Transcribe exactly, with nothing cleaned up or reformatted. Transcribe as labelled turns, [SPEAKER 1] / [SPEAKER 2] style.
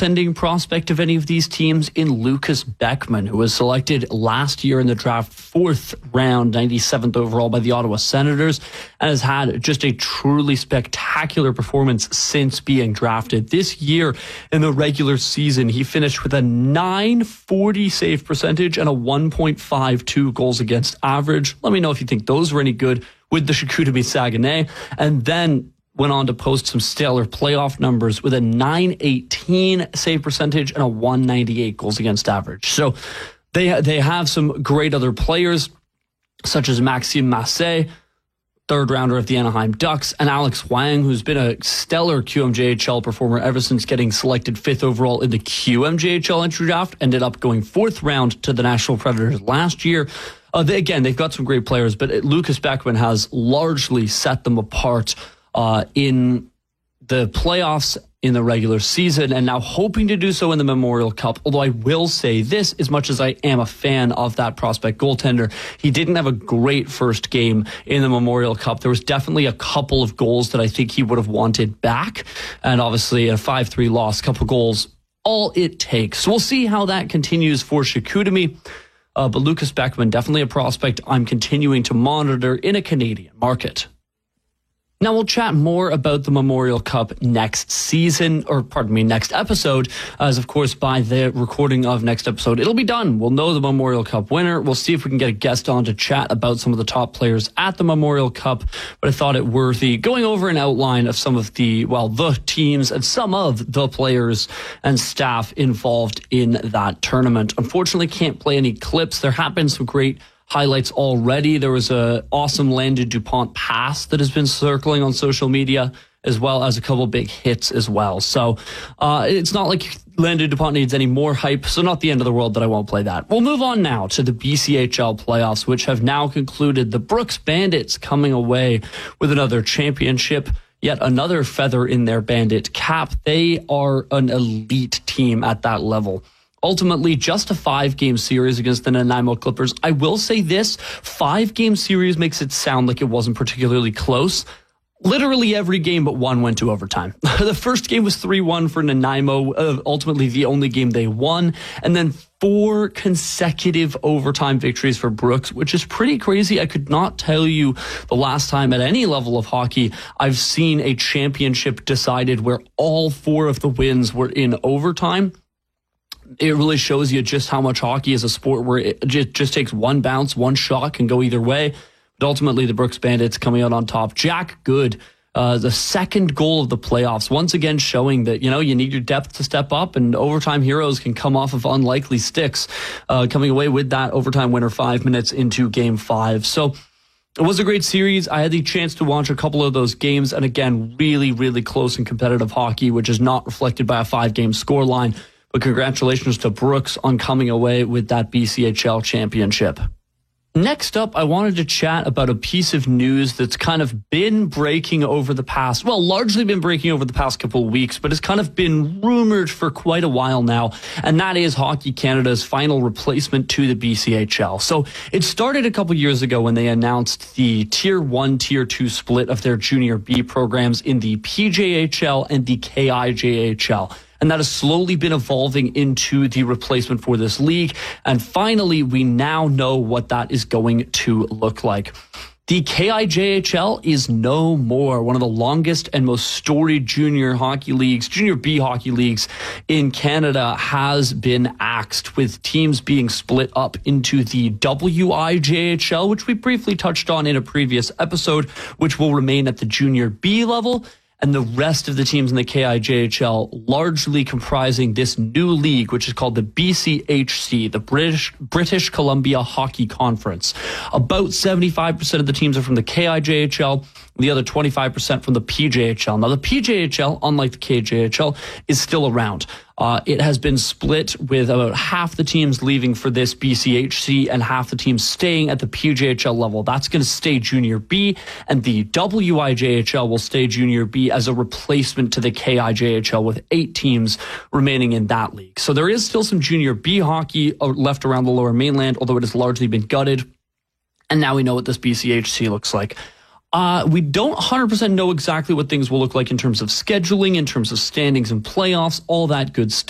[SPEAKER 1] goaltending prospect of any of these teams in Lucas Beckman, who was selected last year in the draft, fourth round, ninety-seventh overall by the Ottawa Senators, and has had just a truly spectacular performance since being drafted. This year in the regular season, he finished with a nine forty save percentage and a one point five two goals against average. Let me know if you think those were any good with the Chicoutimi Saguenay. And then went on to post some stellar playoff numbers with a nine eighteen save percentage and a one ninety-eight goals against average. So they they have some great other players, such as Maxime Massé, third rounder of the Anaheim Ducks, and Alex Wang, who's been a stellar Q M J H L performer ever since getting selected fifth overall in the Q M J H L entry draft, ended up going fourth round to the Nashville Predators last year. Uh, they, again, they've got some great players, but Lucas Beckman has largely set them apart Uh, in the playoffs in the regular season, and now hoping to do so in the Memorial Cup. Although I will say this, as much as I am a fan of that prospect goaltender, he didn't have a great first game in the Memorial Cup. There was definitely a couple of goals that I think he would have wanted back, and obviously a five three loss, couple goals, all it takes. So we'll see how that continues for Chicoutimi. Uh, but Lucas Beckman, definitely a prospect I'm continuing to monitor in a Canadian market. Now, we'll chat more about the Memorial Cup next season, or pardon me, next episode, as of course by the recording of next episode, it'll be done. We'll know the Memorial Cup winner. We'll see if we can get a guest on to chat about some of the top players at the Memorial Cup. But I thought it worthy going over an outline of some of the, well, the teams and some of the players and staff involved in that tournament. Unfortunately, can't play any clips. There have been some great highlights already. There was a awesome Landon DuPont pass that has been circling on social media, as well as a couple big hits as well. So uh, it's not like Landon DuPont needs any more hype, so not the end of the world that I won't play that. We'll move on now to the B C H L playoffs, which have now concluded. The Brooks Bandits coming away with another championship, yet another feather in their Bandit cap. They are an elite team at that level. Ultimately, just a five-game series against the Nanaimo Clippers. I will say this, five-game series makes it sound like it wasn't particularly close. Literally every game but one went to overtime. The first game was three one for Nanaimo, uh, ultimately the only game they won, and then four consecutive overtime victories for Brooks, which is pretty crazy. I could not tell you the last time at any level of hockey I've seen a championship decided where all four of the wins were in overtime. It really shows you just how much hockey is a sport where it just, just takes one bounce, one shot can go either way. But ultimately, the Brooks Bandits coming out on top. Jack Good, uh, the second goal of the playoffs, once again showing that, you know, you need your depth to step up, and overtime heroes can come off of unlikely sticks, uh, coming away with that overtime winner five minutes into game five. So it was a great series. I had the chance to watch a couple of those games, and again, really, really close and competitive hockey, which is not reflected by a five-game scoreline. But congratulations to Brooks on coming away with that B C H L championship. Next up, I wanted to chat about a piece of news that's kind of been breaking over the past, well, largely been breaking over the past couple of weeks, but it's kind of been rumored for quite a while now, and that is Hockey Canada's final replacement to the B C H L. So it started a couple years ago when they announced the Tier one, Tier two split of their Junior B programs in the P J H L and the K I J H L. And that has slowly been evolving into the replacement for this league. And finally, we now know what that is going to look like. The K I J H L is no more one of the longest and most storied junior hockey leagues, junior B hockey leagues in Canada has been axed, with teams being split up into the W I J H L, which we briefly touched on in a previous episode, which will remain at the junior B level, and the rest of the teams in the K I J H L largely comprising this new league, which is called the B C H C, the British British Columbia Hockey Conference. About seventy-five percent of the teams are from the K I J H L, the other twenty-five percent from the P J H L. Now, the P J H L, unlike the K J H L, is still around. Uh, it has been split, with about half the teams leaving for this B C H C and half the teams staying at the P J H L level. That's going to stay Junior B, and the W I J H L will stay Junior B as a replacement to the K I J H L, with eight teams remaining in that league. So there is still some Junior B hockey left around the Lower Mainland, although it has largely been gutted. And now we know what this B C H C looks like. Uh, we don't one hundred percent know exactly what things will look like in terms of scheduling, in terms of standings and playoffs, all that good stuff.